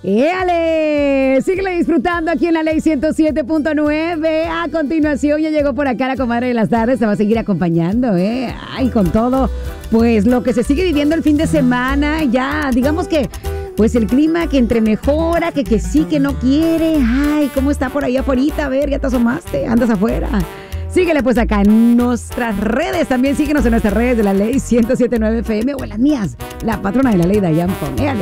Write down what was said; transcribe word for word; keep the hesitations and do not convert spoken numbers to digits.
¡Éale! Síguele disfrutando aquí en la Ley ciento siete punto nueve. A continuación ya llegó por acá la comadre de las tardes. Te va a seguir acompañando, ¿eh? Ay, con todo, pues lo que se sigue viviendo el fin de semana. Ya, digamos que, pues el clima que entre mejora, que que sí, que no quiere. Ay, ¿cómo está por ahí afuera? A ver, ya te asomaste, andas afuera. Síguele pues acá en nuestras redes. También síguenos en nuestras redes de la Ley ciento siete punto nueve F M o en las mías, la patrona de la Ley Dayan. Éale.